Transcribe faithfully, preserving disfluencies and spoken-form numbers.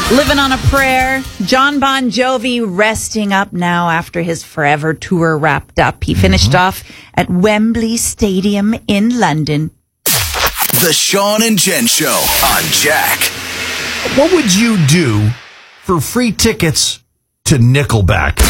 Living on a Prayer. John Bon Jovi resting up now after his Forever tour wrapped up. He finished mm-hmm. off at Wembley Stadium in London. The Sean and Jen Show on Jack. What would you do for free tickets to Nickelback?